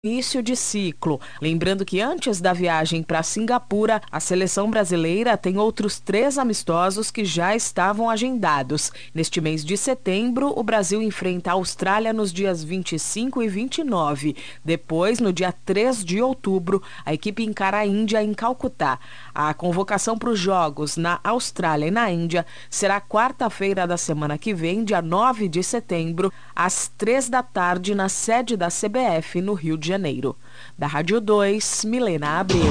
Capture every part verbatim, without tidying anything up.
Início de ciclo. Lembrando que antes da viagem para Singapura, a seleção brasileira tem outros três amistosos que já estavam agendados. Neste mês de setembro, o Brasil enfrenta a Austrália nos dias vinte e cinco e vinte e nove. Depois, no dia três de outubro, a equipe encara a Índia em Calcutá. A convocação para os jogos na Austrália e na Índia será quarta-feira da semana que vem, dia nove de setembro, às três da tarde, na sede da C B F, no Rio de Janeiro. Da Rádio dois, Milena Abreu.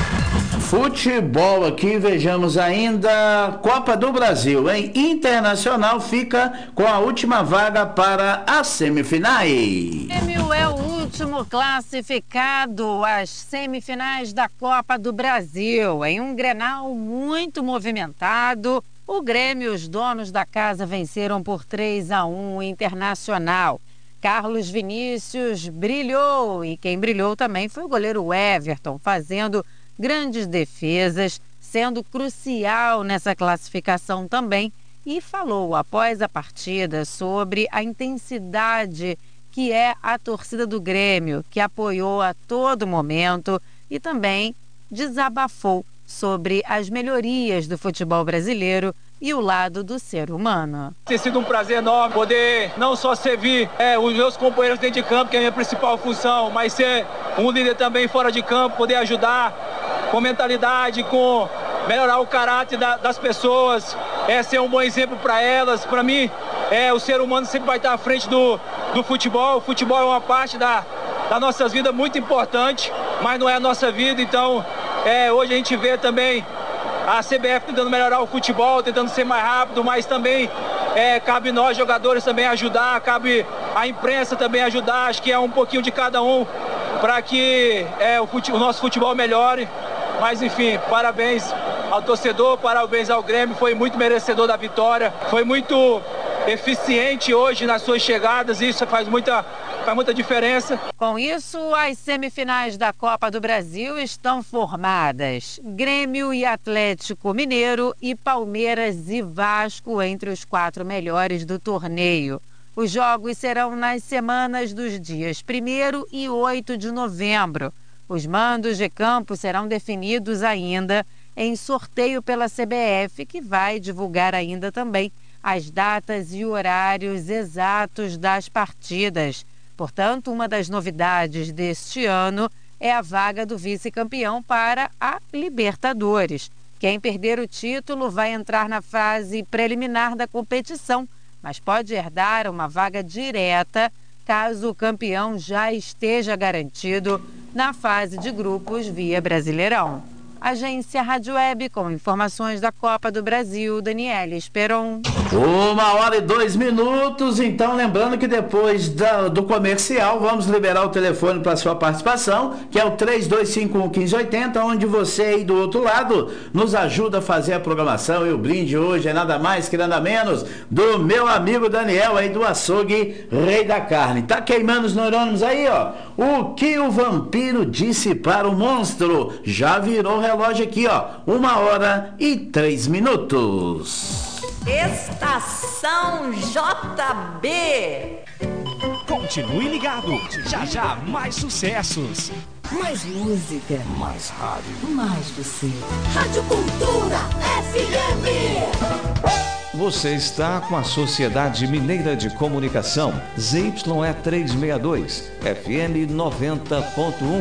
Futebol aqui, vejamos ainda Copa do Brasil, hein? Internacional fica com a última vaga para as semifinais. O Grêmio é o último classificado às semifinais da Copa do Brasil. Em um Grenal muito movimentado, o Grêmio e os donos da casa venceram por três a um o Internacional. Carlos Vinícius brilhou e quem brilhou também foi o goleiro Everton, fazendo grandes defesas, sendo crucial nessa classificação também, e falou após a partida sobre a intensidade que é a torcida do Grêmio, que apoiou a todo momento, e também desabafou sobre as melhorias do futebol brasileiro e o lado do ser humano. Tem sido um prazer enorme poder não só servir é, os meus companheiros dentro de campo, que é a minha principal função, mas ser um líder também fora de campo, poder ajudar com mentalidade, com melhorar o caráter da, das pessoas, é, ser um bom exemplo para elas. Para mim, é, o ser humano sempre vai estar à frente do, do futebol. O futebol é uma parte da, da nossa vida muito importante, mas não é a nossa vida. Então, é, hoje a gente vê também a C B F tentando melhorar o futebol, tentando ser mais rápido, mas também é, cabe nós, jogadores, também ajudar, cabe a imprensa também ajudar. Acho que é um pouquinho de cada um para que é, o, fute- o nosso futebol melhore. Mas, enfim, parabéns ao torcedor, parabéns ao Grêmio, foi muito merecedor da vitória, foi muito eficiente hoje nas suas chegadas, e isso faz muita, faz muita diferença. Com isso, as semifinais da Copa do Brasil estão formadas. Grêmio e Atlético Mineiro e Palmeiras e Vasco entre os quatro melhores do torneio. Os jogos serão nas semanas dos dias primeiro e oito de novembro. Os mandos de campo serão definidos ainda em sorteio pela C B F, que vai divulgar ainda também as datas e horários exatos das partidas. Portanto, uma das novidades deste ano é a vaga do vice-campeão para a Libertadores. Quem perder o título vai entrar na fase preliminar da competição, mas pode herdar uma vaga direta caso o campeão já esteja garantido na fase de grupos via Brasileirão. Agência Rádio Web, com informações da Copa do Brasil, Daniela Esperon. Uma hora e dois minutos, então lembrando que depois da, do comercial vamos liberar o telefone para sua participação, que é o três dois cinco um, um cinco oito zero, onde você aí do outro lado nos ajuda a fazer a programação. E o brinde hoje é nada mais que nada menos do meu amigo Daniel aí do açougue Rei da Carne. Tá queimando os neurônios aí, ó. O que o vampiro disse para o monstro? Já virou relógio aqui, ó. Uma hora e três minutos. Estação J B. Continue ligado, já já mais sucessos. Mais música. Mais rádio. Mais você. Rádio Cultura F M. Você está com a Sociedade Mineira de Comunicação, Z Y E trezentos e sessenta e dois, F M noventa ponto um.